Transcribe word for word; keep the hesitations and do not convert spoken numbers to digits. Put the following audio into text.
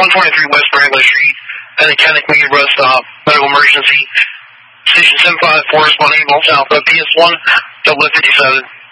one twenty-three West Wrangler Street, at the Kenneck Mead Rest Stop, medical emergency. Station seven five four, responding ambulance Alpha, P S one, double fifty-seven.